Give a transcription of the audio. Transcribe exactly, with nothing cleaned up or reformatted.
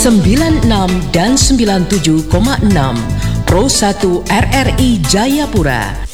sembilan puluh enam dan sembilan puluh tujuh koma enam Pro satu R R I Jayapura,